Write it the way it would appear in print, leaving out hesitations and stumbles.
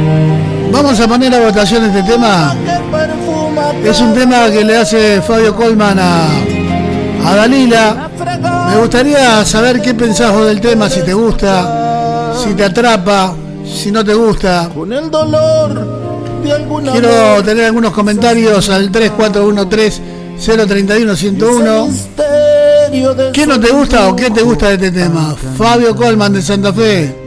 Vamos a poner a votación este tema. Es un tema que le hace Fabio Colman a Dalila. Me gustaría saber qué pensás vos del tema, si te gusta, si te atrapa, si no te gusta. Quiero tener algunos comentarios al 3413-031-101. ¿Qué no te gusta o qué te gusta de este tema? Fabio Colman de Santa Fe.